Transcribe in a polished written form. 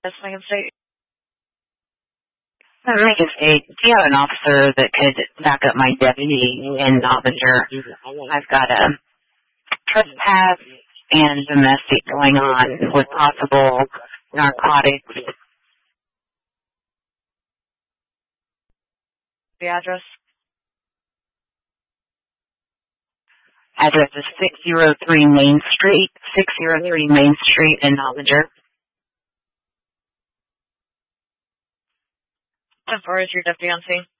Lincoln State. Lincoln State, do you have an officer that could back up my deputy in Nottinger? I've got a trespass and domestic going on with possible narcotics. The address? Address is 603 Main Street, 603 Main Street in Nottinger. How far is your deputy on scene?